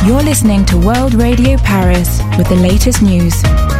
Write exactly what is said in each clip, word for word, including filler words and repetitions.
You're listening to World Radio Paris with the latest news.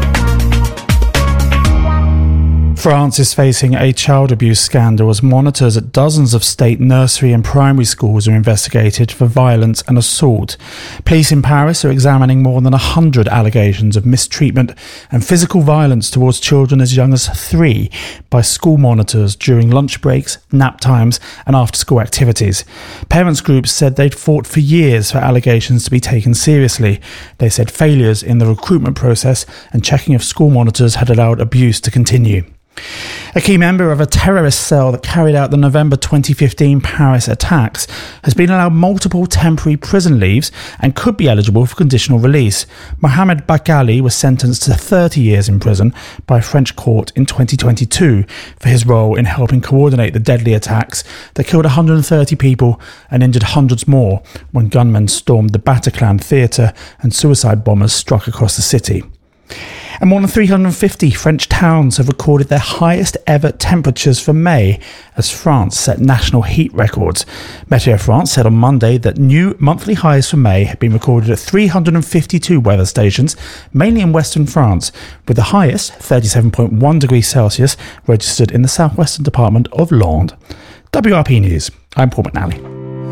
France is facing a child abuse scandal as monitors at dozens of state nursery and primary schools are investigated for violence and assault. Police in Paris are examining more than one hundred allegations of mistreatment and physical violence towards children as young as three by school monitors during lunch breaks, nap times and after-school activities. Parents groups said they'd fought for years for allegations to be taken seriously. They said failures in the recruitment process and checking if school monitors had allowed abuse to continue. A key member of a terrorist cell that carried out the November twenty fifteen Paris attacks has been allowed multiple temporary prison leaves and could be eligible for conditional release. Mohamed Baghali was sentenced to thirty years in prison by a French court in twenty twenty-two for his role in helping coordinate the deadly attacks that killed one hundred thirty people and injured hundreds more when gunmen stormed the Bataclan theatre and suicide bombers struck across the city. And more than three hundred fifty French towns have recorded their highest ever temperatures for May as France set national heat records. Meteo France said on Monday that new monthly highs for May had been recorded at three hundred fifty-two weather stations, mainly in western France, with the highest, thirty-seven point one degrees Celsius, registered in the southwestern department of Landes. W R P News, I'm Paul McNally.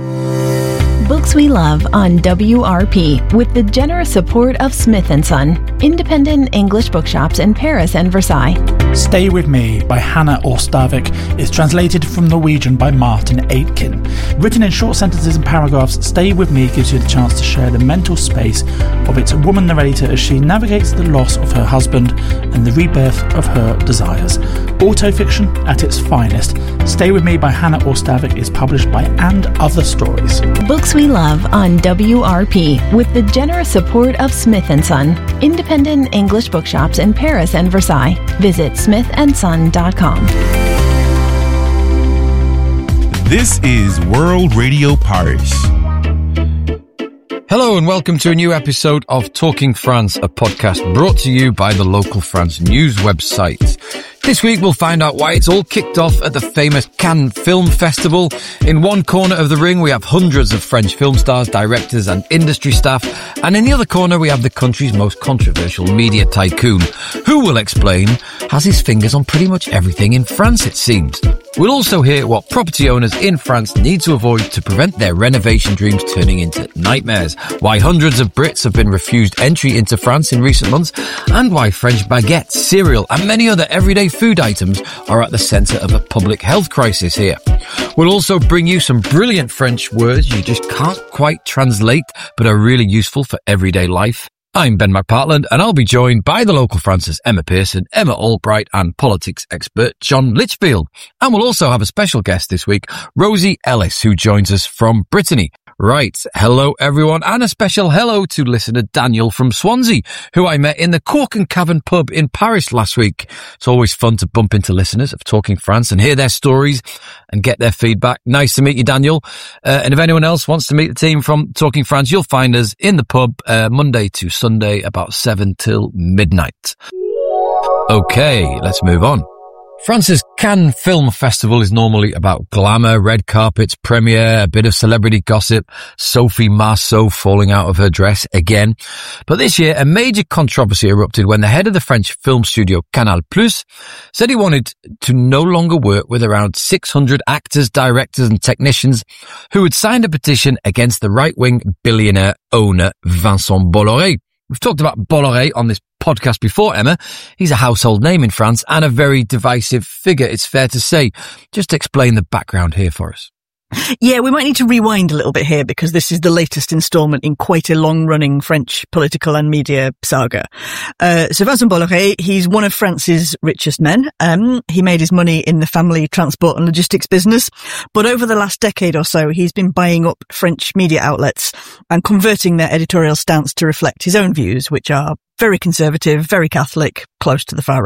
Books we love on W R P with the generous support of Smith and Son, independent English bookshops in Paris and Versailles. Stay With Me by Hannah Orstavik is translated from Norwegian by Martin Aitken. Written in short sentences and paragraphs, Stay With Me gives you the chance to share the mental space of its woman narrator as she navigates the loss of her husband and the rebirth of her desires. Autofiction at its finest. Stay With Me by Hannah Orstavik is published by And Other Stories. Books we love on W R P with the generous support of Smith and Son, independent English bookshops in Paris and Versailles. Visit smith and son dot com. This is World Radio Paris. Hello and welcome to a new episode of Talking France, a podcast brought to you by the local France news website. This week we'll find out why it's all kicked off at the famous Cannes Film Festival. In one corner of the ring we have hundreds of French film stars, directors and industry staff, and in the other corner we have the country's most controversial media tycoon, who will explain has his fingers on pretty much everything in France, it seems. We'll also hear what property owners in France need to avoid to prevent their renovation dreams turning into nightmares, why hundreds of Brits have been refused entry into France in recent months, and why French baguettes, cereal and many other everyday food items are at the centre of a public health crisis here. We'll also bring you some brilliant French words you just can't quite translate but are really useful for everyday life. I'm Ben McPartland and I'll be joined by the local France's Emma Pearson, Emma Albright and politics expert John Litchfield. And we'll also have a special guest this week, Rosie Ellis, who joins us from Brittany. Right, hello everyone, and a special hello to listener Daniel from Swansea, who I met in the Cork and Cavern pub in Paris last week. It's always fun to bump into listeners of Talking France and hear their stories and get their feedback. Nice to meet you, Daniel. Uh, and if anyone else wants to meet the team from Talking France, you'll find us in the pub uh, Monday to Sunday about seven till midnight. Okay, let's move on. France's Cannes Film Festival is normally about glamour, red carpets, premiere, a bit of celebrity gossip, Sophie Marceau falling out of her dress again. But this year, a major controversy erupted when the head of the French film studio Canal Plus said he wanted to no longer work with around six hundred actors, directors and technicians who had signed a petition against the right-wing billionaire owner Vincent Bolloré. We've talked about Bolloré on this podcast before, Emma. He's a household name in France and a very divisive figure, it's fair to say. Just explain the background here for us. Yeah, we might need to rewind a little bit here because this is the latest instalment in quite a long-running French political and media saga. Uh, so Vincent Bolloré, he's one of France's richest men. Um, he made his money in the family transport and logistics business. But over the last decade or so, he's been buying up French media outlets and converting their editorial stance to reflect his own views, which are very conservative, very Catholic, close to the far right.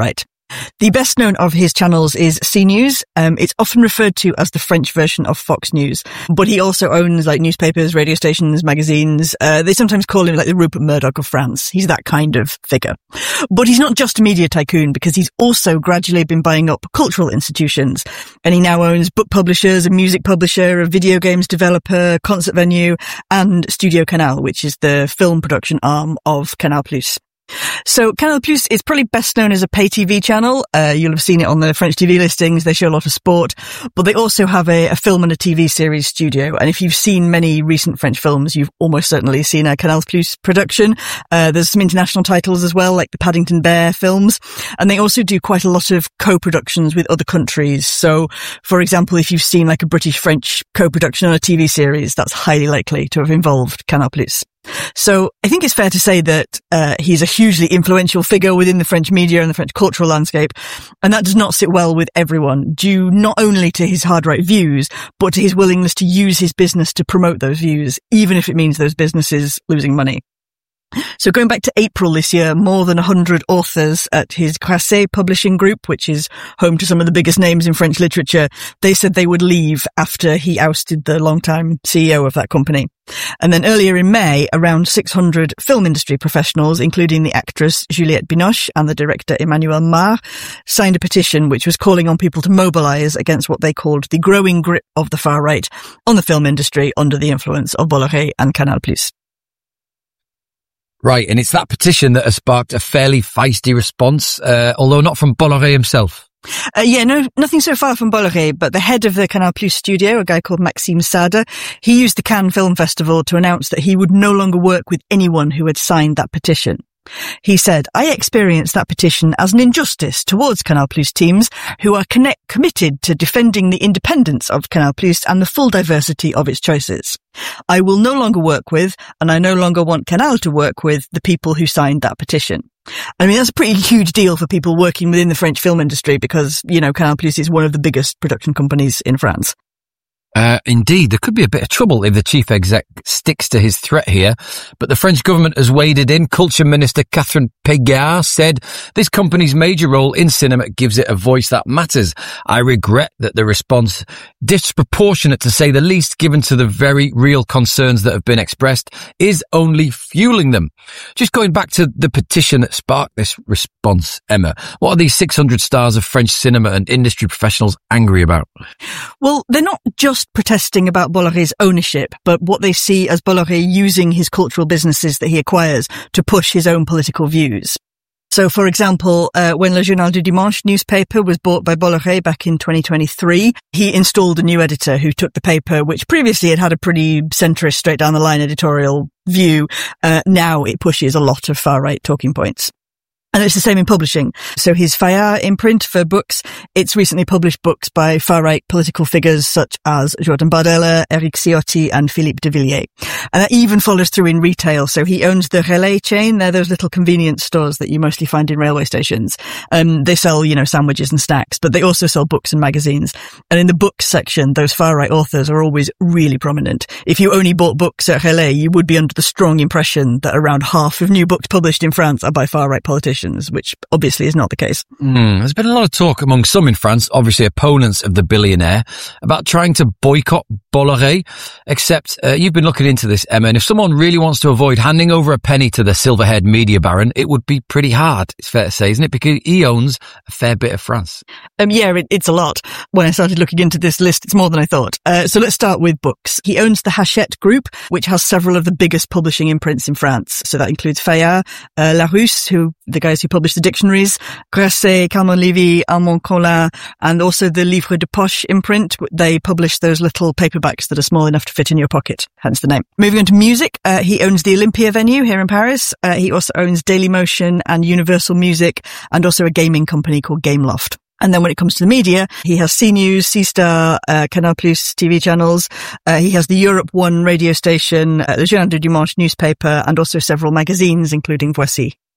The best known of his channels is C News. Um, it's often referred to as the French version of Fox News, but he also owns like newspapers, radio stations, magazines. Uh, they sometimes call him like the Rupert Murdoch of France. He's that kind of figure. But he's not just a media tycoon, because he's also gradually been buying up cultural institutions. And he now owns book publishers, a music publisher, a video games developer, concert venue, and Studio Canal, which is the film production arm of Canal Plus. So Canal Plus is probably best known as a pay T V channel. Uh, you'll have seen it on the French T V listings. They show a lot of sport, but they also have a, a film and a T V series studio. And if you've seen many recent French films, you've almost certainly seen a Canal Plus production. Uh, there's some international titles as well, like the Paddington Bear films. And they also do quite a lot of co-productions with other countries. So, for example, if you've seen like a British-French co-production on a T V series, that's highly likely to have involved Canal Plus. So I think it's fair to say that uh, he's a hugely influential figure within the French media and the French cultural landscape, and that does not sit well with everyone, due not only to his hard-right views, but to his willingness to use his business to promote those views, even if it means those businesses losing money. So going back to April this year, more than one hundred authors at his Grasset publishing group, which is home to some of the biggest names in French literature, they said they would leave after he ousted the longtime C E O of that company. And then earlier in May, around six hundred film industry professionals, including the actress Juliette Binoche and the director Emmanuel Mar, signed a petition which was calling on people to mobilize against what they called the growing grip of the far right on the film industry under the influence of Bolloré and Canal Plus. Right, and it's that petition that has sparked a fairly feisty response, uh, although not from Bolloré himself. Uh, yeah, no, nothing so far from Bolloré, but the head of the Canal Plus studio, a guy called Maxime Saada, he used the Cannes Film Festival to announce that he would no longer work with anyone who had signed that petition. He said, "I experienced that petition as an injustice towards Canal Plus teams who are connect- committed to defending the independence of Canal Plus and the full diversity of its choices. I will no longer work with, and I no longer want Canal to work with, the people who signed that petition." I mean, that's a pretty huge deal for people working within the French film industry because, you know, Canal Plus is one of the biggest production companies in France. Uh, indeed, there could be a bit of trouble if the chief exec sticks to his threat here, but the French government has waded in. Culture Minister Catherine Pégard said this company's major role in cinema gives it a voice that matters. I regret that the response, disproportionate to say the least, given to the very real concerns that have been expressed, is only fueling them. Just going back to the petition that sparked this response, Emma, what are these six hundred stars of French cinema and industry professionals angry about? Well, they're not just protesting about Bolloré's ownership, but what they see as Bolloré using his cultural businesses that he acquires to push his own political views. So, for example, uh, when Le Journal du Dimanche newspaper was bought by Bolloré back in twenty twenty-three, he installed a new editor who took the paper, which previously had had a pretty centrist, straight-down-the-line editorial view. Uh, now it pushes a lot of far-right talking points. And it's the same in publishing. So his Fayard imprint for books, it's recently published books by far-right political figures such as Jordan Bardella, Éric Ciotti and Philippe de Villiers. And that even follows through in retail. So he owns the Relais chain. They're those little convenience stores that you mostly find in railway stations. Um, they sell, you know, sandwiches and snacks, but they also sell books and magazines. And in the books section, those far-right authors are always really prominent. If you only bought books at Relais, you would be under the strong impression that around half of new books published in France are by far-right politicians, which obviously is not the case. Mm, there's been a lot of talk among some in France, obviously opponents of the billionaire, about trying to boycott Bolloré. Except uh, you've been looking into this, Emma, and if someone really wants to avoid handing over a penny to the silver-haired media baron, it would be pretty hard, it's fair to say, isn't it? Because he owns a fair bit of France. Um, yeah, it, it's a lot. When I started looking into this list, it's more than I thought. Uh, so let's start with books. He owns the Hachette Group, which has several of the biggest publishing imprints in France. So that includes Fayard, uh, Larousse, who the guys who publish the dictionaries, Grasset, Calmont Lévy, Armand Collin, and also the Livre de Poche imprint. They publish those little paperbacks that are small enough to fit in your pocket, hence the name. Moving on to music, uh, he owns the Olympia venue here in Paris. Uh, he also owns Dailymotion and Universal Music, and also a gaming company called Gameloft. And then when it comes to the media, he has C News, C-Star, uh, Canal Plus T V channels. Uh, he has the Europe One radio station, uh, Le Journal du Dimanche newspaper, and also several magazines, including Voici.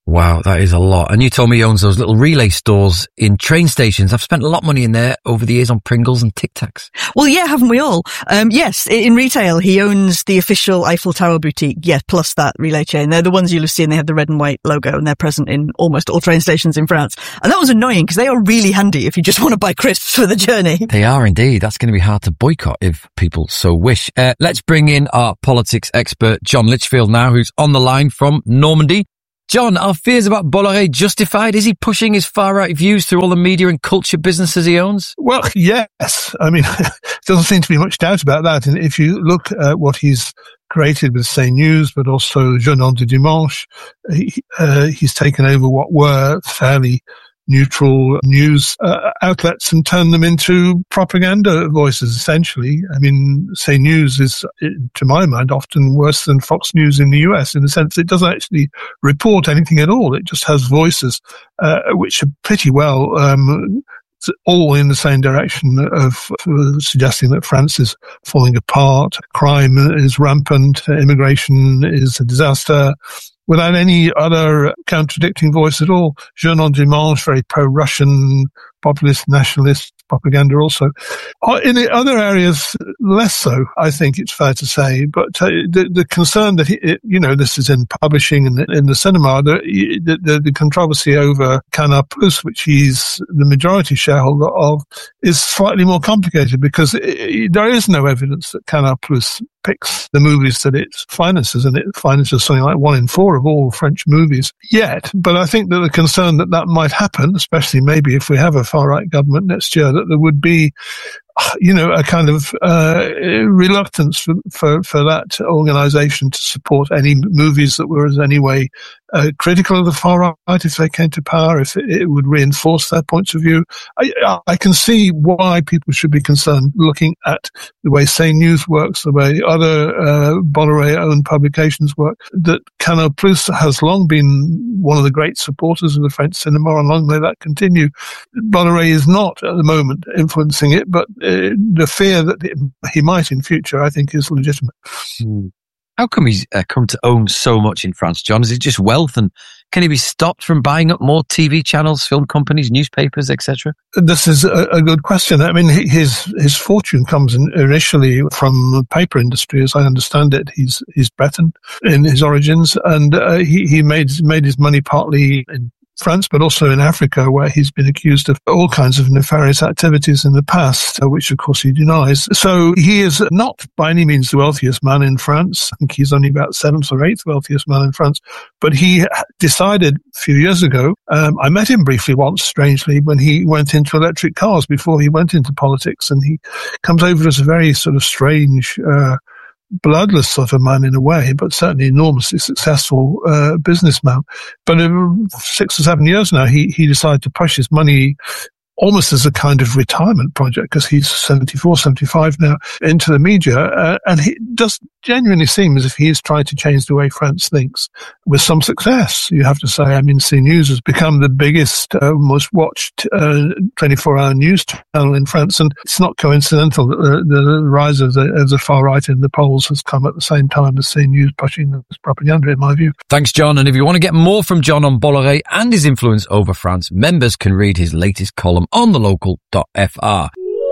Wow, that is a lot. And you told me he owns those little relay stores in train stations. I've spent a lot of money in there over the years on Pringles and Tic Tacs. Well, yeah, haven't we all? Um, yes, in retail, he owns the official Eiffel Tower boutique, yeah, plus that relay chain. They're the ones you'll have seen. They have the red and white logo, and they're present in almost all train stations in France. And that was annoying because they are really handy if you just want to buy crisps for the journey. They are indeed. That's going to be hard to boycott if people so wish. Uh, let's bring in our politics expert, John Litchfield, now, who's on the line from Normandy. John, are fears about Bolloré justified? Is he pushing his far-right views through all the media and culture businesses he owns? Well, yes. I mean, there doesn't seem to be much doubt about that. And if you look at what he's created with Say News, but also Journal du Dimanche, he, uh, he's taken over what were fairly neutral news uh, outlets and turn them into propaganda voices, essentially. I mean, Say News is, to my mind, often worse than Fox News in the U S in the sense it doesn't actually report anything at all. It just has voices uh, which are pretty well um, all in the same direction of uh, suggesting that France is falling apart, crime is rampant, immigration is a disaster, without any other contradicting voice at all. Journal du Dimanche, very pro-Russian, populist, nationalist propaganda also. In the other areas, less so, I think it's fair to say. But uh, the, the concern that, it, you know, this is in publishing and in the cinema, the, the, the controversy over Canal Plus, which he's the majority shareholder of, is slightly more complicated because it, there is no evidence that Canal Plus picks the movies that it finances, and it finances something like one in four of all French movies yet. But I think that the concern that that might happen, especially maybe if we have a far-right government next year, that there would be, you know, a kind of uh, reluctance for, for, for that organisation to support any movies that were in any way uh, critical of the far right if they came to power, if it, it would reinforce their points of view. I, I can see why people should be concerned looking at the way Say News works, the way other uh, Bolloré-owned publications work, that Canal Plus has long been one of the great supporters of the French cinema, and long may that continue. Bolloré is not at the moment influencing it, but uh, the fear that it, he might in future, I think, is legitimate. Hmm. How come he's uh, come to own so much in France, John? Is it just wealth, and can he be stopped from buying up more T V channels, film companies, newspapers, et cetera? This is a, a good question. I mean, his his fortune comes in initially from the paper industry, as I understand it. He's he's Breton in his origins, and uh, he he made made his money partly in France, but also in Africa, where he's been accused of all kinds of nefarious activities in the past, uh, which of course he denies. So he is not by any means the wealthiest man in France. I think he's only about seventh or eighth wealthiest man in France. But he decided a few years ago, um, I met him briefly once, strangely, when he went into electric cars before he went into politics. And he comes over as a very sort of strange, uh, bloodless sort of man in a way, but certainly enormously successful uh, businessman. But in six or seven years now, he, he decided to push his money almost as a kind of retirement project, because he's seventy-four, seventy-five now, into the media. Uh, and it does genuinely seem as if he is trying to change the way France thinks, with some success, you have to say. I mean, C News has become the biggest, uh, most watched uh, twenty-four hour news channel in France. And it's not coincidental that the, the rise of the, of the far right in the polls has come at the same time as C News pushing this propaganda, in my view. Thanks, John. And if you want to get more from John on Bolloré and his influence over France, members can read his latest column on the local dot f r.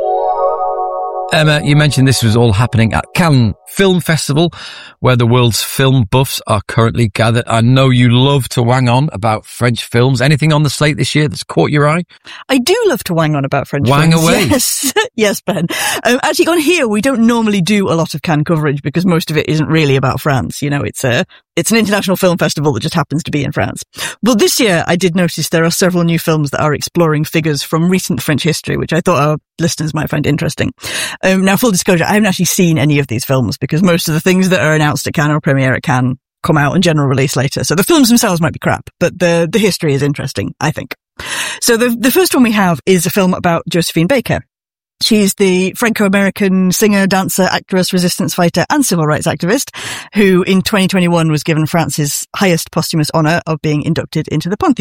Emma, you mentioned this was all happening at Cannes Film Festival, where the world's film buffs are currently gathered. I know you love to wang on about French films. Anything on the slate this year that's caught your eye? I do love to wang on about French wang films. Wang away. Yes, yes, Ben. Um, actually, on here, we don't normally do a lot of Cannes coverage because most of it isn't really about France. You know, it's a, it's an international film festival that just happens to be in France. Well, this year, I did notice there are several new films that are exploring figures from recent French history, which I thought our listeners might find interesting. Um, now, full disclosure, I haven't actually seen any of these films because most of the things that are announced at Cannes or premiere at Cannes come out in general release later. So the films themselves might be crap, but the, the history is interesting, I think. So the, the first one we have is a film about Josephine Baker. She's the Franco-American singer, dancer, actress, resistance fighter, and civil rights activist who in twenty twenty-one was given France's highest posthumous honour of being inducted into the Pantheon.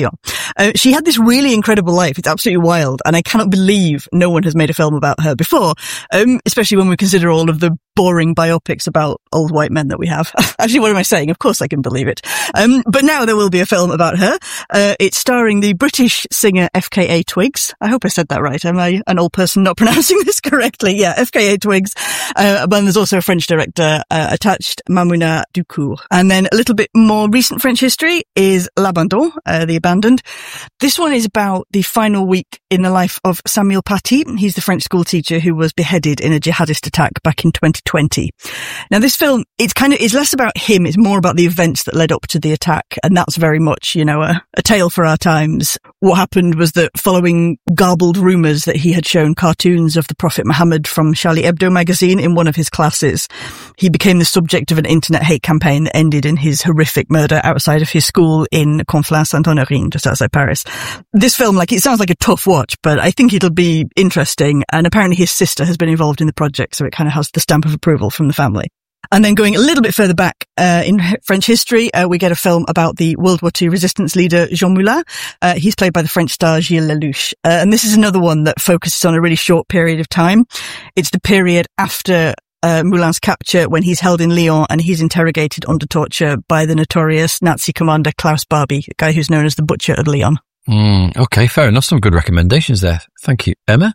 Uh, she had this really incredible life. It's absolutely wild. And I cannot believe no one has made a film about her before, um, especially when we consider all of the boring biopics about old white men that we have. Actually, what am I saying? Of course I can believe it. Um, but now there will be a film about her. Uh, it's starring the British singer F K A Twigs. I hope I said that right. Am I an old person not pronouncing this correctly? Yeah, F K A Twigs. Uh, but there's also a French director uh, attached, Mamouna Ducour. And then a little bit more recent French history is L'Abandon, uh, The Abandoned. This one is about the final week in the life of Samuel Paty. He's the French school teacher who was beheaded in a jihadist attack back in twenty twenty. Now, this film, it's kind of, it's less about him. It's more about the events that led up to the attack. And that's very much, you know, a, a tale for our times. What happened was that following garbled rumours that he had shown cartoons of the Prophet Muhammad from Charlie Hebdo magazine in one of his classes, he became the subject of an internet hate campaign that ended in his horrific murder outside of his school in Conflans-Sainte-Honorine, just outside Paris. This film, like, it sounds like a tough watch, but I think it'll be interesting. And apparently his sister has been involved in the project, so it kind of has the stamp of approval from the family. And then going a little bit further back uh, in French history, uh, we get a film about the World War Two resistance leader Jean Moulin. Uh, he's played by the French star Gilles Lelouch. Uh, and this is another one that focuses on a really short period of time. It's the period after uh, Moulin's capture, when he's held in Lyon and he's interrogated under torture by the notorious Nazi commander Klaus Barbie, a guy who's known as the Butcher of Lyon. Mm, okay, fair enough. Some good recommendations there. Thank you, Emma.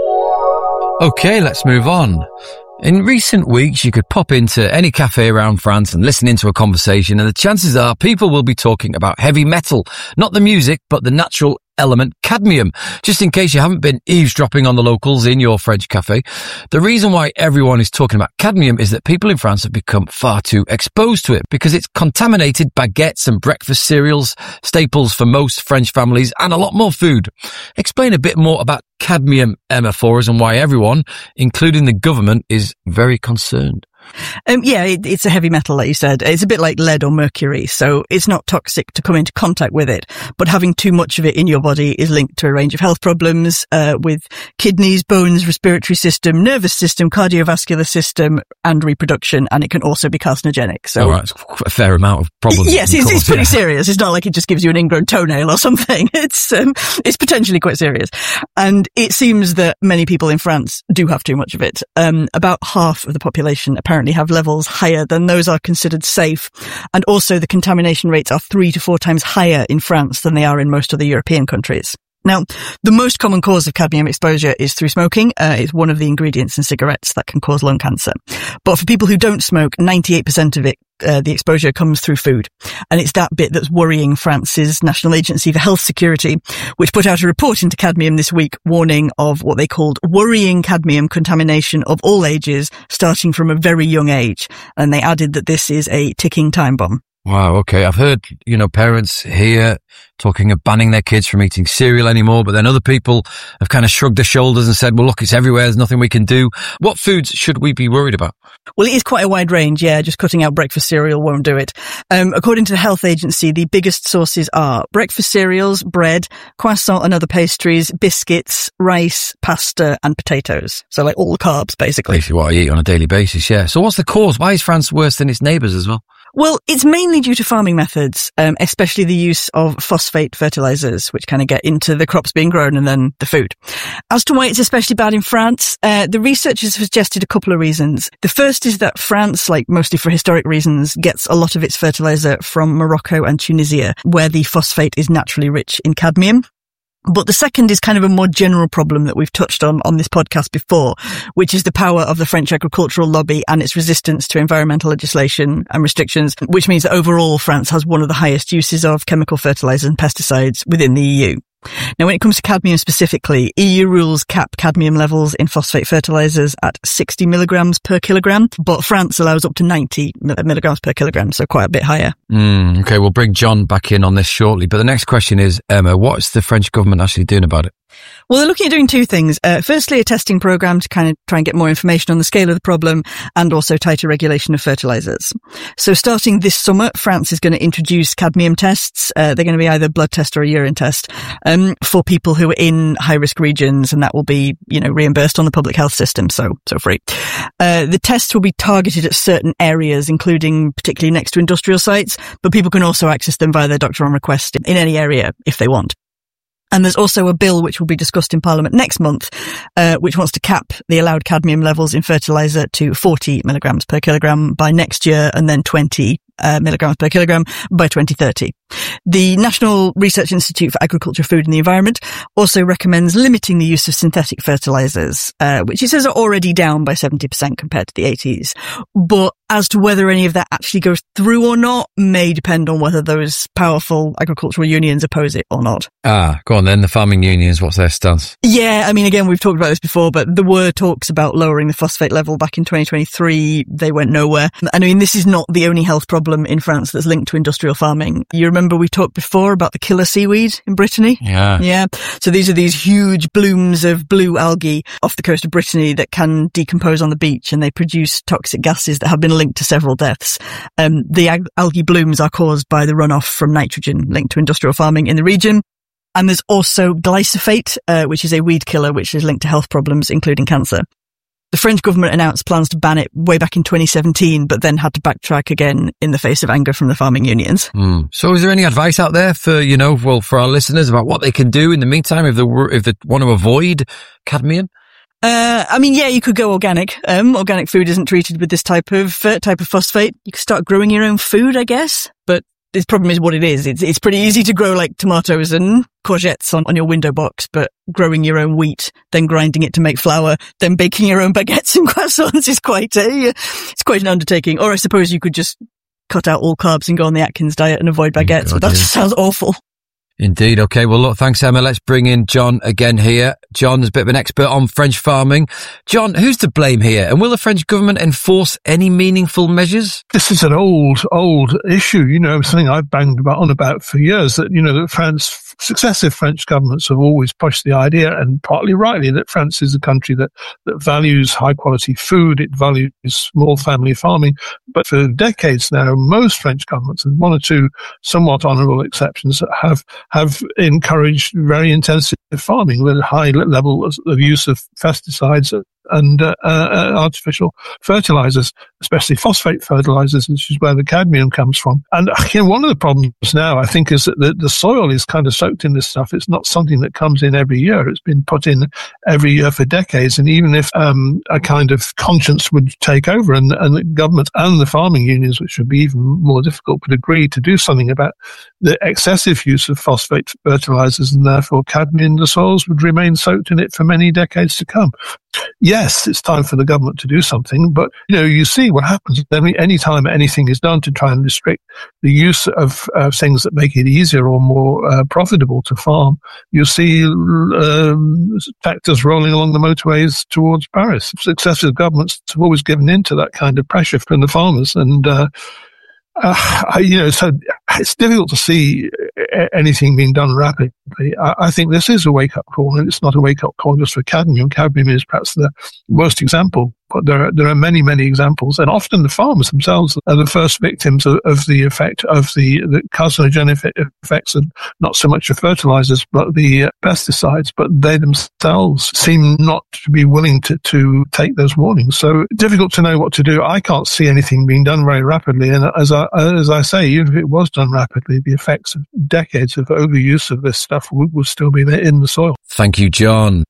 Okay, let's move on. In recent weeks, you could pop into any cafe around France and listen into a conversation, and the chances are people will be talking about heavy metal, not the music, but the natural element cadmium. Just in case you haven't been eavesdropping on the locals in your French cafe, the reason why everyone is talking about cadmium is that people in France have become far too exposed to it because it's contaminated baguettes and breakfast cereals, staples for most French families, and a lot more food. Explain a bit more about cadmium, Emma, for us, and why everyone, including the government, is very concerned. Um, yeah, it, it's a heavy metal, like you said. It's a bit like lead or mercury, so it's not toxic to come into contact with it. But having too much of it in your body is linked to a range of health problems uh, with kidneys, bones, respiratory system, nervous system, cardiovascular system, and reproduction. And it can also be carcinogenic. So, all right, it's quite a fair amount of problems. Yes, it's, it's pretty serious. It's not like it just gives you an ingrown toenail or something. It's um, it's potentially quite serious. And it seems that many people in France do have too much of it. Um, about half of the population apparently have levels higher than those are considered safe. And also the contamination rates are three to four times higher in France than they are in most other European countries. Now, the most common cause of cadmium exposure is through smoking. Uh, it's one of the ingredients in cigarettes that can cause lung cancer. But for people who don't smoke, ninety-eight percent of it, uh, the exposure comes through food. And it's that bit that's worrying France's National Agency for Health Security, which put out a report into cadmium this week warning of what they called worrying cadmium contamination of all ages, starting from a very young age. And they added that this is a ticking time bomb. Wow, okay. I've heard, you know, parents here talking of banning their kids from eating cereal anymore, but then other people have kind of shrugged their shoulders and said, well, look, it's everywhere. There's nothing we can do. What foods should we be worried about? Well, it is quite a wide range. Yeah, just cutting out breakfast cereal won't do it. Um, according to the health agency, the biggest sources are breakfast cereals, bread, croissant and other pastries, biscuits, rice, pasta and potatoes. So like all the carbs, basically. Basically what I eat on a daily basis, yeah. So what's the cause? Why is France worse than its neighbours as well? Well, it's mainly due to farming methods, um, especially the use of phosphate fertilizers, which kind of get into the crops being grown and then the food. As to why it's especially bad in France, uh, the researchers have suggested a couple of reasons. The first is that France, like mostly for historic reasons, gets a lot of its fertilizer from Morocco and Tunisia, where the phosphate is naturally rich in cadmium. But the second is kind of a more general problem that we've touched on on this podcast before, which is the power of the French agricultural lobby and its resistance to environmental legislation and restrictions, which means that overall France has one of the highest uses of chemical fertilizers and pesticides within the E U. Now, when it comes to cadmium specifically, E U rules cap cadmium levels in phosphate fertilizers at sixty milligrams per kilogram, but France allows up to ninety milligrams per kilogram, so quite a bit higher. Mm, okay, we'll bring John back in on this shortly. But the next question is, Emma, what's the French government actually doing about it? Well, they're looking at doing two things. Uh, firstly, a testing program to kind of try and get more information on the scale of the problem, and also tighter regulation of fertilizers. So starting this summer, France is going to introduce cadmium tests. Uh, they're going to be either a blood test or a urine test, um, for people who are in high risk regions, and that will be, you know, reimbursed on the public health system. So, so free. Uh, the tests will be targeted at certain areas, including particularly next to industrial sites, but people can also access them via their doctor on request in any area if they want. And there's also a bill which will be discussed in Parliament next month, uh, which wants to cap the allowed cadmium levels in fertiliser to forty milligrams per kilogram by next year, and then twenty uh, milligrams per kilogram by twenty thirty. The National Research Institute for Agriculture, Food and the Environment also recommends limiting the use of synthetic fertilisers, uh, which it says are already down by seventy percent compared to the eighties. But as to whether any of that actually goes through or not may depend on whether those powerful agricultural unions oppose it or not. Ah, go on then, the farming unions, what's their stance? Yeah, I mean, again, we've talked about this before, but there were talks about lowering the phosphate level back in twenty twenty-three. They went nowhere. I mean, this is not the only health problem in France that's linked to industrial farming. You remember we talked before about the killer seaweed in Brittany? Yeah. Yeah. So these are these huge blooms of blue algae off the coast of Brittany that can decompose on the beach, and they produce toxic gases that have been linked to several deaths. Um, the ag- algae blooms are caused by the runoff from nitrogen linked to industrial farming in the region. And there's also glyphosate, uh, which is a weed killer, which is linked to health problems, including cancer. The French government announced plans to ban it way back in twenty seventeen, but then had to backtrack again in the face of anger from the farming unions. Mm. So is there any advice out there for, you know, well, for our listeners about what they can do in the meantime if they, if they want to avoid cadmium? Uh, I mean, yeah, you could go organic. Um, organic food isn't treated with this type of, uh, type of phosphate. You could start growing your own food, I guess, but the problem is what it is. It's, it's pretty easy to grow like tomatoes and courgettes on, on your window box, but growing your own wheat, then grinding it to make flour, then baking your own baguettes and croissants is quite a, it's quite an undertaking. Or I suppose you could just cut out all carbs and go on the Atkins diet and avoid baguettes, God, but that yeah. just sounds awful. Indeed. Okay. Well, look, thanks, Emma. Let's bring in John again here. John is a bit of an expert on French farming. John, who's to blame here? And will the French government enforce any meaningful measures? This is an old, old issue, you know, something I've banged about on about for years, that, you know, that France, successive French governments have always pushed the idea, and partly rightly, that France is a country that, that values high quality food, it values small family farming. But for decades now, most French governments, and one or two somewhat honourable exceptions, have have encouraged very intensive farming with a high level of use of pesticides and uh, uh, artificial fertilizers, especially phosphate fertilizers, which is where the cadmium comes from. And you know, one of the problems now, I think, is that the, the soil is kind of soaked in this stuff. It's not something that comes in every year. It's been put in every year for decades. And even if um, a kind of conscience would take over, and, and the government and the farming unions, which would be even more difficult, would agree to do something about the excessive use of phosphate fertilizers, and therefore cadmium in the soils would remain soaked in it for many decades to come. Yes, it's time for the government to do something, but you know, you see what happens every any time anything is done to try and restrict the use of uh, things that make it easier or more uh, profitable to farm. You see um, tractors rolling along the motorways towards Paris. Successive governments have always given in to that kind of pressure from the farmers, and uh, uh, you know, so it's difficult to see anything being done rapidly. I, I think this is a wake-up call, and it's not a wake-up call just for cadmium. Cadmium is perhaps the worst example, but there are, there are many, many examples, and often the farmers themselves are the first victims of, of the effect of the, the carcinogenic effects of not so much the fertilizers, but the uh, pesticides, but they themselves seem not to be willing to, to take those warnings. So difficult to know what to do. I can't see anything being done very rapidly, and as I, as I say, even if it was done rapidly, the effects of decades of overuse of this stuff would, would still be there in the soil. Thank you, John.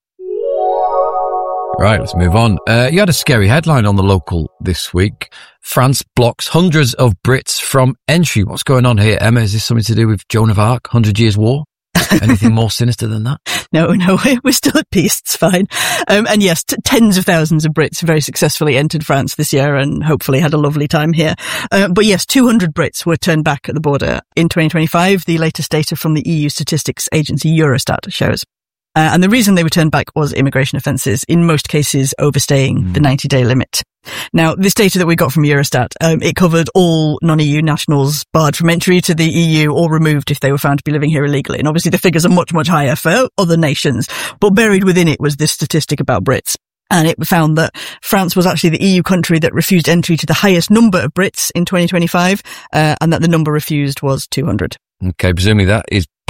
Right, let's move on. Uh, you had a scary headline on The Local this week. France blocks hundreds of Brits from entry. What's going on here, Emma? Is this something to do with Joan of Arc, Hundred Years' War? Anything more sinister than that? No, no, we're still at peace. It's fine. Um, and yes, t- tens of thousands of Brits very successfully entered France this year and hopefully had a lovely time here. Uh, but yes, two hundred Brits were turned back at the border in twenty twenty-five. The latest data from the E U statistics agency Eurostat shows. Uh, and the reason they were turned back was immigration offences, in most cases overstaying mm. the ninety-day limit. Now, this data that we got from Eurostat, um, it covered all non-E U nationals barred from entry to the E U or removed if they were found to be living here illegally. And obviously the figures are much, much higher for other nations. But buried within it was this statistic about Brits. And it found that France was actually the E U country that refused entry to the highest number of Brits in twenty twenty-five, uh, and that the number refused was two hundred. Okay, presumably that is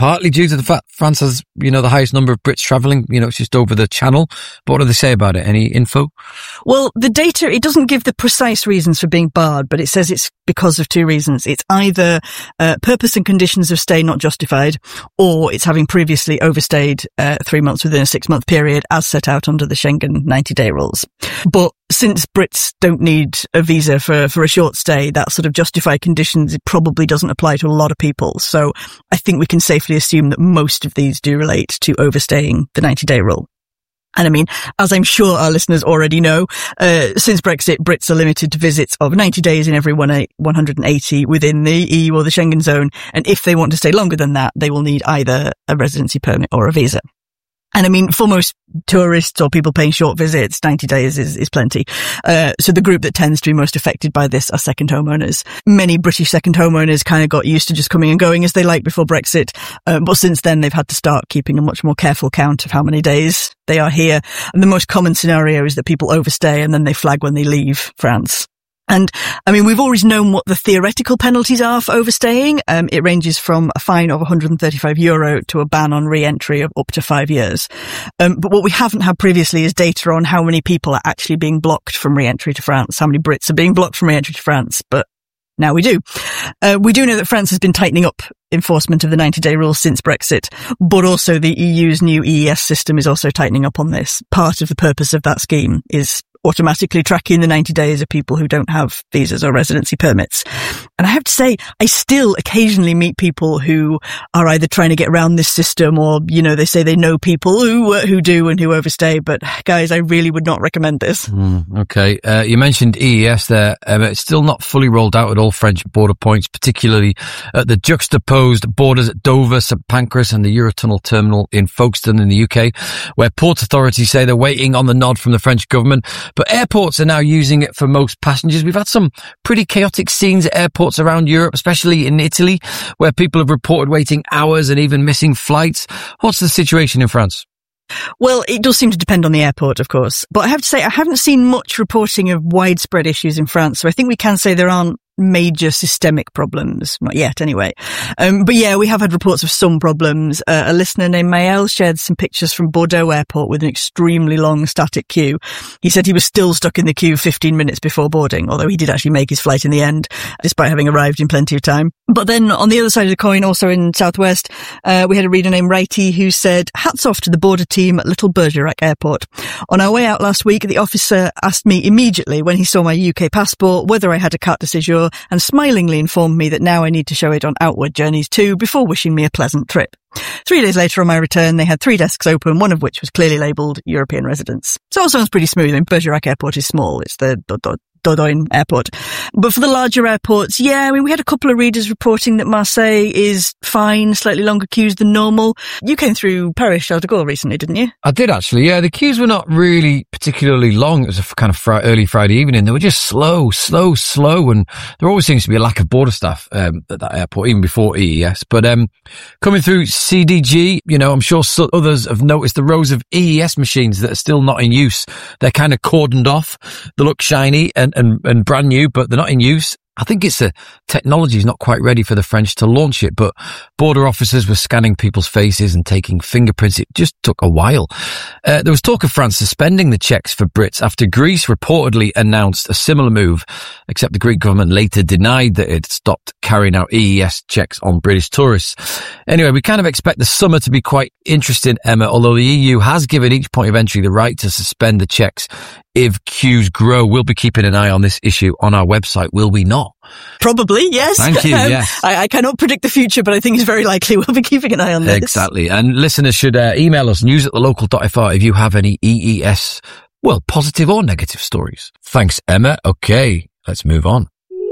partly due to the fact France has, you know, the highest number of Brits travelling, you know, it's just over the channel. But what do they say about it? Any info? Well, the data, it doesn't give the precise reasons for being barred, but it says it's because of two reasons. It's either uh, purpose and conditions of stay not justified, or it's having previously overstayed uh, three months within a six-month period as set out under the Schengen ninety-day rules. But since Brits don't need a visa for, for a short stay, that sort of justified conditions, it probably doesn't apply to a lot of people. So I think we can safely assume that most of these do relate to overstaying the ninety-day rule. And I mean, as I'm sure our listeners already know, uh, since Brexit, Brits are limited to visits of ninety days in every one hundred eighty within the E U or the Schengen zone. And if they want to stay longer than that, they will need either a residency permit or a visa. And I mean, for most tourists or people paying short visits, ninety days is, is plenty. Uh, so the group that tends to be most affected by this are second homeowners. Many British second homeowners kind of got used to just coming and going as they like before Brexit. Um, but since then, they've had to start keeping a much more careful count of how many days they are here. And the most common scenario is that people overstay and then they flag when they leave France. And, I mean, we've always known what the theoretical penalties are for overstaying. Um, it ranges from a fine of one hundred thirty-five euro to a ban on re-entry of up to five years. Um, but what we haven't had previously is data on how many people are actually being blocked from re-entry to France, how many Brits are being blocked from re-entry to France. But now we do. Uh, we do know that France has been tightening up enforcement of the ninety-day rule since Brexit, but also the E U's new E E S system is also tightening up on this. Part of the purpose of that scheme is automatically tracking the ninety days of people who don't have visas or residency permits. And I have to say, I still occasionally meet people who are either trying to get around this system or, you know, they say they know people who uh, who do and who overstay. But guys, I really would not recommend this. Mm, okay. Uh, you mentioned E E S there. Um, it's still not fully rolled out at all French border points, particularly at the juxtaposed borders at Dover, Saint Pancras and the Eurotunnel terminal in Folkestone in the U K, where port authorities say they're waiting on the nod from the French government. But airports are now using it for most passengers. We've had some pretty chaotic scenes at airports around Europe, especially in Italy, where people have reported waiting hours and even missing flights. What's the situation in France? Well, it does seem to depend on the airport, of course. But I have to say, I haven't seen much reporting of widespread issues in France. So I think we can say there aren't major systemic problems, not yet anyway. Um, but yeah, we have had reports of some problems. Uh, a listener named Maël shared some pictures from Bordeaux Airport with an extremely long static queue. He said he was still stuck in the queue fifteen minutes before boarding, although he did actually make his flight in the end, despite having arrived in plenty of time. But then on the other side of the coin, also in Southwest, uh, we had a reader named Righty who said, hats off to the border team at Little Bergerac Airport. On our way out last week, the officer asked me immediately when he saw my U K passport whether I had a carte de séjour and smilingly informed me that now I need to show it on outward journeys too before wishing me a pleasant trip. Three days later on my return, they had three desks open, one of which was clearly labelled European residents. So it all sounds pretty smooth. And Bergerac Airport is small. It's the Dordogne Airport. But for the larger airports, yeah, I mean, we had a couple of readers reporting that Marseille is fine, slightly longer queues than normal. You came through Paris Charles de Gaulle recently, didn't you? I did actually, yeah. The queues were not really particularly long. It was a kind of fr- early Friday evening. They were just slow, slow, slow. And there always seems to be a lack of border staff um, at that airport, even before E E S. But um, coming through C D G, you know, I'm sure so- others have noticed the rows of E E S machines that are still not in use. They're kind of cordoned off. They look shiny and And, and brand new, but they're not in use. I think it's the technology is not quite ready for the French to launch it, but border officers were scanning people's faces and taking fingerprints. It just took a while. Uh, there was talk of France suspending the checks for Brits after Greece reportedly announced a similar move, except the Greek government later denied that it stopped carrying out E E S checks on British tourists. Anyway, we kind of expect the summer to be quite interesting, Emma, although the E U has given each point of entry the right to suspend the checks if queues grow. We'll be keeping an eye on this issue on our website, will we not? Probably, yes. Thank you, um, yes. I, I cannot predict the future, but I think it's very likely we'll be keeping an eye on this. Exactly. And listeners should uh, email us, news at the local dot f r, if you have any E E S, well, positive or negative stories. Thanks, Emma. Okay, let's move on.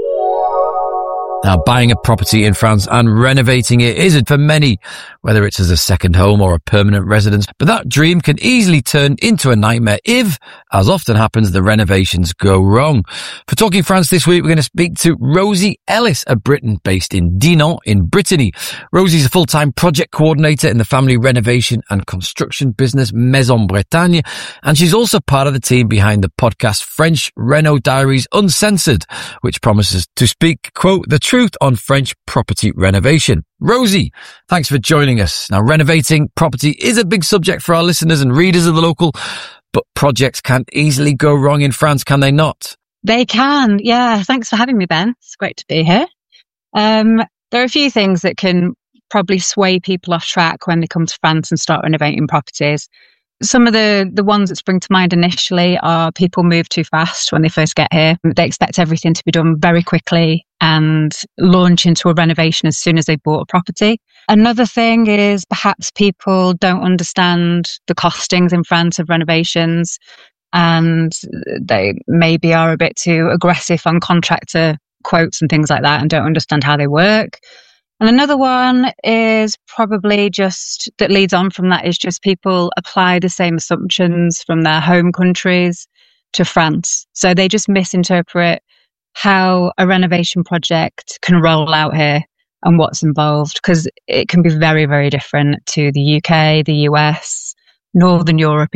Now, buying a property in France and renovating it isn't for many, whether it's as a second home or a permanent residence. But that dream can easily turn into a nightmare if, as often happens, the renovations go wrong. For Talking France this week, we're going to speak to Rosie Ellis, a Briton based in Dinan in Brittany. Rosie's a full-time project coordinator in the family renovation and construction business Maison Bretagne, and she's also part of the team behind the podcast French Reno Diaries Uncensored, which promises to speak, quote, the truth on French property renovation. Rosie, thanks for joining us. Now, renovating property is a big subject for our listeners and readers of The Local, but projects can't easily go wrong in France, can they not? They can, yeah. Thanks for having me, Ben. It's great to be here. Um, there are a few things that can probably sway people off track when they come to France and start renovating properties. Some of the, the ones that spring to mind initially are people move too fast when they first get here. They expect everything to be done very quickly and launch into a renovation as soon as they bought a property. Another thing is perhaps people don't understand the costings in France of renovations, and they maybe are a bit too aggressive on contractor quotes and things like that and don't understand how they work. And another one is probably just, that leads on from that, is just people apply the same assumptions from their home countries to France. So they just misinterpret how a renovation project can roll out here and what's involved, because it can be very, very different to the U K, the U S, Northern Europe